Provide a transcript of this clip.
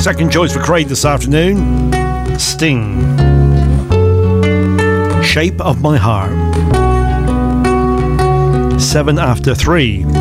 Second choice for Craig this afternoon, Sting, Shape of My Heart. 7 after 3.